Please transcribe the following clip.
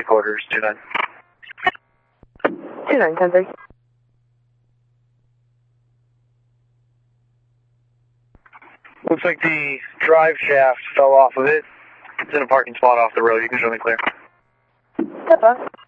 take orders, 29. 29, 10-3. Looks like the drive shaft fell off of it. It's in a parking spot off the road. You can show me clear. That's fine.